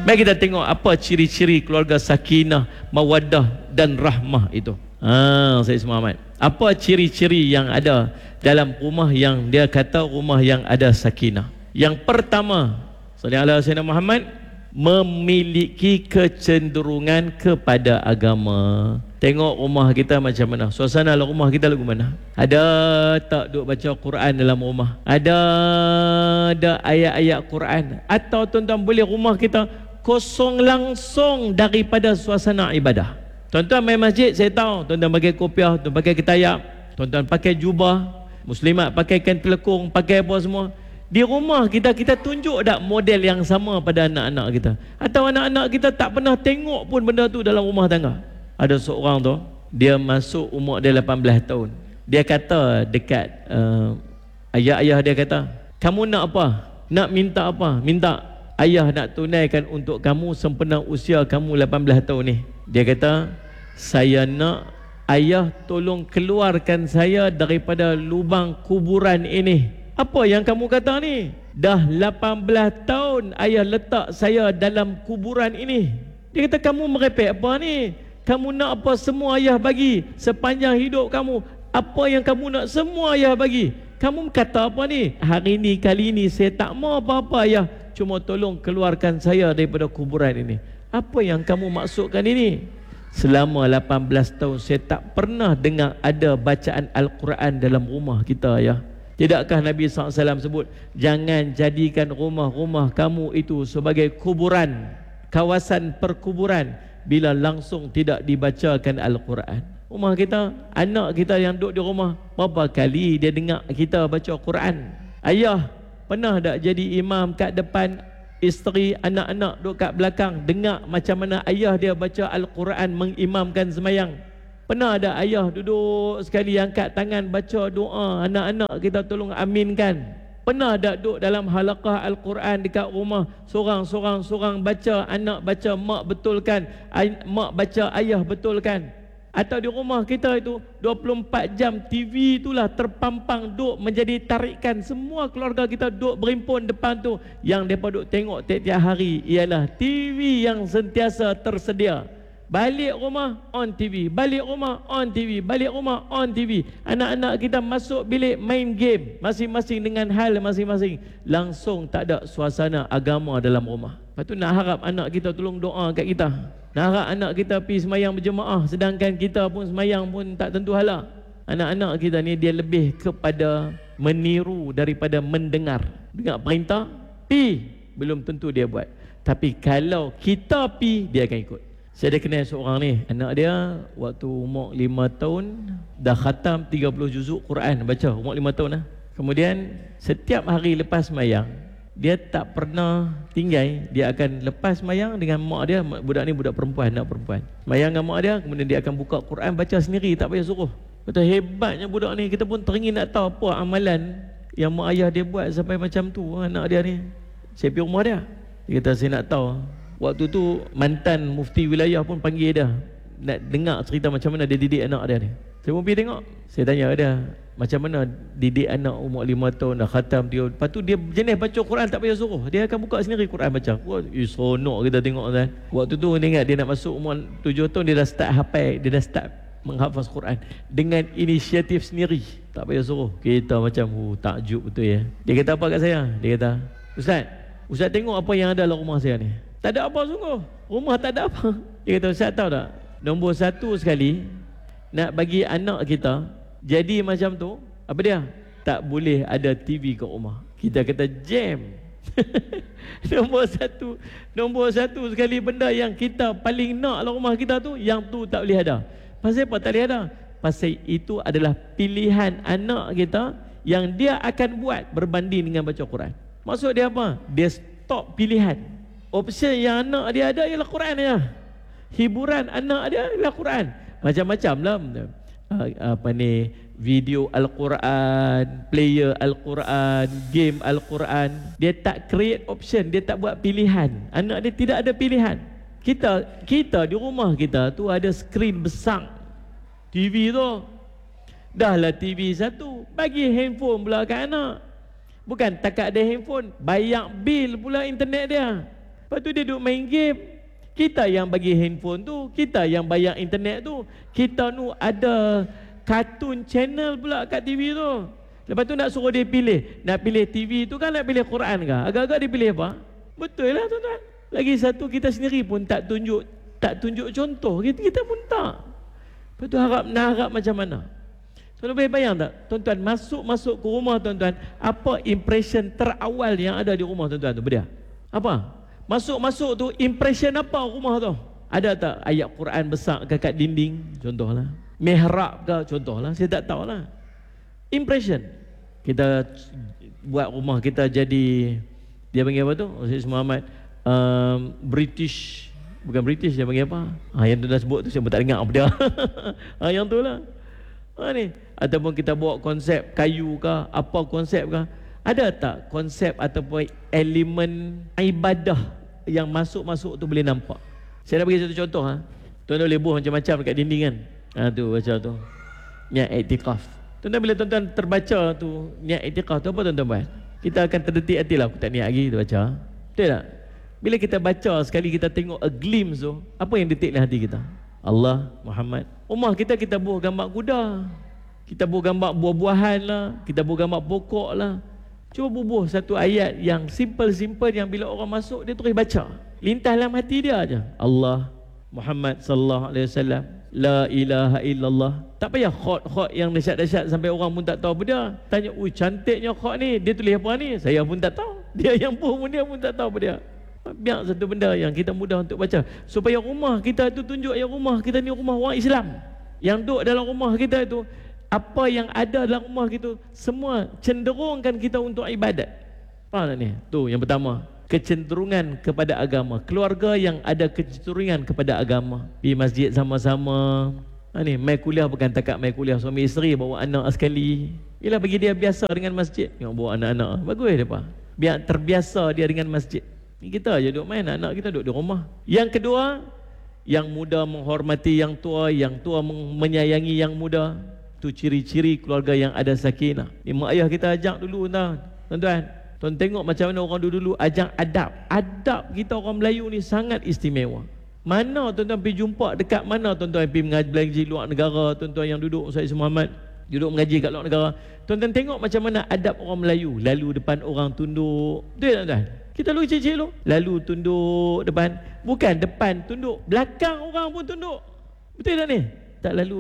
Mari kita tengok apa ciri-ciri keluarga sakinah, mawaddah dan rahmah itu. Saya semua amat. Apa ciri-ciri yang ada dalam rumah yang dia kata rumah yang ada sakinah? Yang pertama, sallallahu alaihi wasallam Muhammad, memiliki kecenderungan kepada agama. Tengok rumah kita macam mana, suasana rumah kita lagu mana. Ada tak duk baca Quran dalam rumah? Ada ayat-ayat Quran? Atau tuan-tuan boleh rumah kita kosong langsung daripada suasana ibadah? Tuan-tuan main masjid, saya tahu tuan-tuan pakai kopiah, tuan pakai ketayap, tuan-tuan pakai jubah, muslimat pakai kain telekung, pakai apa semua. Di rumah kita tunjuk tak model yang sama pada anak-anak kita? Atau anak-anak kita tak pernah tengok pun benda tu dalam rumah tangga? Ada seorang tu, dia masuk umur dia 18 tahun. Dia kata dekat ayah dia kata, kamu nak apa? Nak minta apa? Minta ayah nak tunaikan untuk kamu sempena usia kamu 18 tahun ni. Dia kata, saya nak ayah tolong keluarkan saya daripada lubang kuburan ini. Apa yang kamu kata ni? Dah 18 tahun ayah letak saya dalam kuburan ini. Dia kata, kamu merepek apa ni? Kamu nak apa semua ayah bagi sepanjang hidup kamu? Apa yang kamu nak semua ayah bagi? Kamu kata apa ni? Hari ni, kali ni saya tak mau apa-apa ayah, cuma tolong keluarkan saya daripada kuburan ini. Apa yang kamu maksudkan ini? Selama 18 tahun saya tak pernah dengar ada bacaan Al-Quran dalam rumah kita ya. Tidakkah Nabi SAW sebut, jangan jadikan rumah-rumah kamu itu sebagai kuburan, kawasan perkuburan, bila langsung tidak dibacakan Al-Quran. Rumah kita, anak kita yang duduk di rumah, berapa kali dia dengar kita baca Quran? Ayah pernah tak jadi imam kat depan, isteri, anak-anak duduk kat belakang, dengar macam mana ayah dia baca Al-Quran mengimamkan semayang? Pernah ada ayah duduk sekali angkat tangan baca doa, anak-anak kita tolong aminkan? Pernah tak duduk dalam halaqah Al-Quran dekat rumah, sorang baca, anak baca, mak betulkan, mak baca, ayah betulkan? Atau di rumah kita itu 24 jam TV itulah terpampang, duk menjadi tarikan. Semua keluarga kita duk berimpun depan tu. Yang mereka duk tengok tiap-tiap hari ialah TV yang sentiasa tersedia. Balik rumah on TV, balik rumah on TV, balik rumah on TV. Anak-anak kita masuk bilik main game, masing-masing dengan hal masing-masing. Langsung tak ada suasana agama dalam rumah. Lepas tu nak harap anak kita tolong doa kat kita. Nak harap anak kita pergi semayang berjemaah, sedangkan kita pun semayang pun tak tentu hala. Anak-anak kita ni dia lebih kepada meniru daripada mendengar. Dengar perintah, pi, belum tentu dia buat. Tapi kalau kita pi, dia akan ikut. Saya ada kenal seorang ni, anak dia waktu umur 5 tahun dah khatam 30 juzuk Quran baca, umur 5 tahun lah. Kemudian setiap hari lepas semayang, dia tak pernah tinggal, dia akan lepas semayang dengan mak dia. Budak ni budak perempuan, anak perempuan. Semayang dengan mak dia, kemudian dia akan buka Quran baca sendiri, tak payah suruh. Kata hebatnya budak ni, kita pun teringin nak tahu apa amalan yang mak ayah dia buat sampai macam tu anak dia ni. Saya pergi rumah dia, dia kata saya nak tahu. Waktu tu mantan mufti wilayah pun panggil dia, nak dengar cerita macam mana dia didik anak dia ni. Saya pun pergi tengok. Saya tanya dia, macam mana didik anak umur 5 tahun dah khatam dia. Lepas tu dia jenis baca Quran tak payah suruh, dia akan buka sendiri Quran baca. Wah, seronok kita tengok kan. Waktu tu dia ingat dia nak masuk umur 7 tahun, dia dah start hafal, dia dah start menghafaz Quran dengan inisiatif sendiri, tak payah suruh. Kita macam takjub betul ya. Dia kata apa kat saya? Dia kata, Ustaz tengok apa yang ada dalam rumah saya ni. Tak ada apa sungguh, rumah tak ada apa. Dia kata, Ustaz tahu tak, nombor satu sekali nak bagi anak kita jadi macam tu, apa dia? Tak boleh ada TV kat rumah. Kita kata jam. Nombor satu sekali benda yang kita paling nak dalam rumah kita tu, yang tu tak boleh ada. Pasal apa tak boleh ada? Pasal itu adalah pilihan anak kita yang dia akan buat berbanding dengan baca Quran. Maksud dia apa? Dia stop pilihan. Option yang anak dia ada ialah Quran ya. Hiburan anak dia ialah Quran. Macam-macam lah, apa ni, video Al-Quran, player Al-Quran, game Al-Quran. Dia tak create option, dia tak buat pilihan. Anak dia tidak ada pilihan. Kita di rumah kita tu ada skrin besar, TV tu. Dahlah TV satu, bagi handphone pula kat anak. Bukan takat ada handphone, bayar bil pula internet dia. Lepas tu dia duduk main game. Kita yang bagi handphone tu, kita yang bayar internet tu, kita nu ada kartun channel pula kat TV tu. Lepas tu nak suruh dia pilih, nak pilih TV tu kan, nak pilih Quran kan, agak-agak dia pilih apa? Betul lah tuan-tuan. Lagi satu, kita sendiri pun tak tunjuk contoh, kita pun tak. Lepas tu harap macam mana? Tuan-tuan boleh bayang tak? Tuan-tuan masuk ke rumah tuan-tuan, apa impression terawal yang ada di rumah tuan-tuan tu? Berdia? Apa? Masuk tu, impression apa rumah tu? Ada tak ayat Quran besar kat dinding? Contohlah. Mihrab ke? Contohlah. Saya tak tahulah. Impression. Kita buat rumah kita jadi, dia panggil apa tu? Ustaz Muhammad, British. Bukan British, dia panggil apa? Yang tu dah sebut tu, saya pun tak dengar apa dia. Yang tu lah. Ni. Ataupun kita bawa konsep kayu ke, apa konsep ke? Ada tak konsep ataupun elemen ibadah yang masuk tu boleh nampak? Saya nak bagi satu contoh. Tuan-tuan boleh buat macam-macam dekat dinding kan. Tu baca tu, niat iktikaf. Tuan-tuan bila tuan-tuan terbaca tu niat iktikaf tu, apa tuan-tuan buat? Kita akan terdetik hati lah, aku tak niat lagi tu baca. Betul tak? Bila kita baca sekali, kita tengok a glimpse tu, apa yang detik dalam hati kita? Allah, Muhammad. Rumah kita buat gambar kuda, kita buat gambar buah-buahan lah, kita buat gambar pokok lah. Cuba bubuh satu ayat yang simple yang bila orang masuk dia terus baca, lintas dalam hati dia aja. Allah, Muhammad sallallahu alaihi wasallam, la ilaha illallah. Tak payah khot yang dahsyat-dahsyat sampai orang pun tak tahu apa dia. Tanya, "Ui, cantiknya khot ni, dia tulis apa ni?" Saya pun tak tahu. Dia yang pun dia pun tak tahu apa dia. Biar satu benda yang kita mudah untuk baca, supaya rumah kita tu tunjuk yang rumah kita ni rumah orang Islam. Yang duduk dalam rumah kita tu, apa yang ada dalam rumah kita semua cenderungkan kita untuk ibadat. Faham tak ni? Tu yang pertama, kecenderungan kepada agama. Keluarga yang ada kecenderungan kepada agama, pergi masjid sama-sama. Ni mai kuliah, bukan takat mai kuliah, suami isteri bawa anak sekali. Ialah bagi dia biasa dengan masjid. Tengok bawa anak-anak, bagus dia pak. Biar terbiasa dia dengan masjid. Ni kita aja duduk main, anak kita duduk di rumah. Yang kedua, yang muda menghormati yang tua menyayangi yang muda. Tu ciri-ciri keluarga yang ada sakinah. Ni mak ayah kita ajak dulu tuan-tuan. Tuan tengok macam mana orang dulu ajak adab. Adab kita orang Melayu ni sangat istimewa. Mana tuan-tuan pergi jumpa, dekat mana tuan-tuan pergi mengaji luar negara, tuan-tuan yang duduk Ustaz Muhammad duduk mengaji kat luar negara, tuan-tuan tengok macam mana adab orang Melayu. Lalu depan orang tunduk. Betul tuan-tuan? Kita lu cicik lu. Lalu tunduk depan, bukan depan tunduk, belakang orang pun tunduk. Betul tak ni? Tak lalu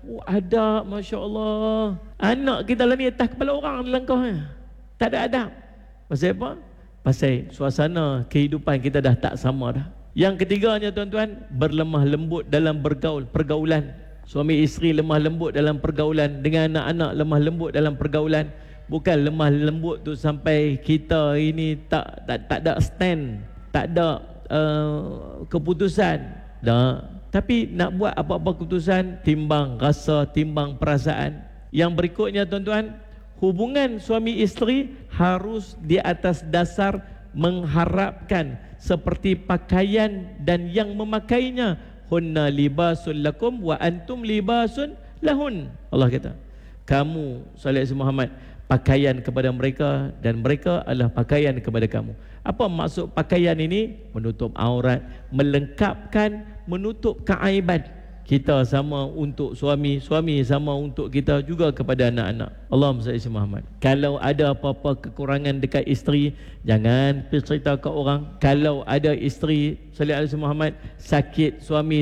adab, Masya Allah. Anak kita lah ni atas kepala orang langkah tak ada adab. Pasal apa? Pasal suasana kehidupan kita dah tak sama dah. Yang ketiganya tuan-tuan, berlemah lembut dalam pergaulan. Suami isteri lemah lembut dalam pergaulan, dengan anak-anak lemah lembut dalam pergaulan. Bukan lemah lembut tu sampai kita ini tak ada stand, tak ada keputusan dah. Tapi nak buat apa-apa keputusan, timbang rasa, timbang perasaan. Yang berikutnya tuan-tuan, hubungan suami isteri harus di atas dasar mengharapkan seperti pakaian dan yang memakainya. Hunna libasul lakum wa antum libasun lahun. Allah kata, kamu sallallahu alaihi Muhammad pakaian kepada mereka dan mereka adalah pakaian kepada kamu. Apa maksud pakaian ini? Menutup aurat, melengkapkan, menutup keaiban. Kita sama untuk suami, suami sama untuk kita juga kepada anak-anak. Allahumma salli Muhammad. Kalau ada apa-apa kekurangan dekat isteri, jangan cerita ke orang. Kalau ada isteri sallallahu alaihi Muhammad sakit,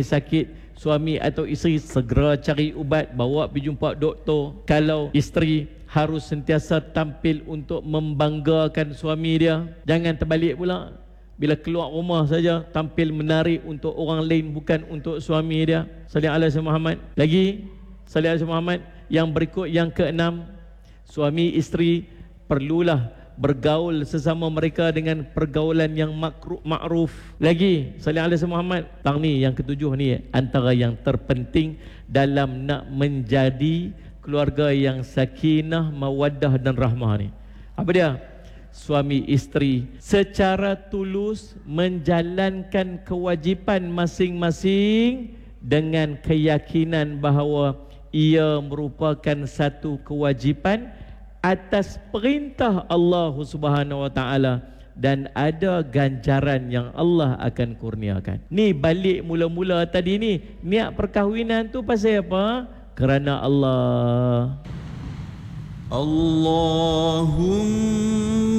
suami atau isteri segera cari ubat, bawa pergi jumpa doktor. Kalau isteri harus sentiasa tampil untuk membanggakan suami dia, jangan terbalik pula. Bila keluar rumah saja tampil menarik untuk orang lain, bukan untuk suami dia. Sallallahu alaihi Muhammad. Lagi sallallahu alaihi Muhammad. Yang berikut, yang keenam, suami isteri perlulah bergaul sesama mereka dengan pergaulan yang ma'ruf. Lagi sallallahu alaihi Muhammad. Tang ni yang ketujuh ni antara yang terpenting dalam nak menjadi keluarga yang sakinah, mawaddah dan rahmah ni. Apa dia? Suami isteri secara tulus menjalankan kewajipan masing-masing dengan keyakinan bahawa ia merupakan satu kewajipan atas perintah Allah Subhanahu wa taala dan ada ganjaran yang Allah akan kurniakan. Ni balik mula-mula tadi ni, niat perkahwinan tu pasal apa? Kerana Allah. Allahumma